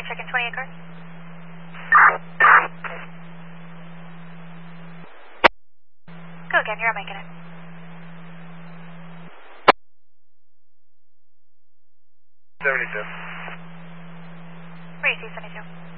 check in 28 car. Go again, you're making it. 72. Where do you see 72?